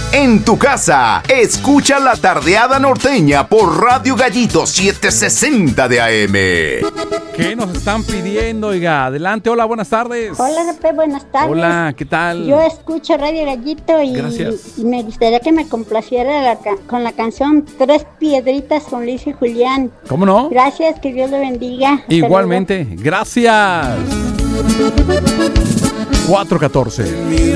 en tu casa. Escucha La Tardeada Norteña por Radio Gallito 760 de AM. ¿Qué nos están pidiendo, oiga? Adelante, hola, buenas tardes. Hola, Pepe, buenas tardes. Hola, ¿qué tal? Yo escucho Radio Gallito y me gustaría que me complaciera con la canción Tres Piedritas con Luis y Julián. ¿Cómo no? Gracias, que Dios le bendiga. Igualmente, gracias. 4:14.